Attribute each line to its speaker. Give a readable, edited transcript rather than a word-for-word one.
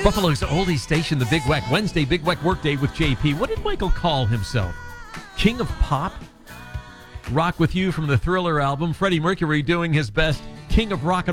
Speaker 1: Buffalo's oldie station, the Big Weck. Wednesday, Big Weck Workday with JP. What did Michael call himself? King of Pop? Rock With You from the Thriller album. Freddie Mercury doing his best. King of Rock and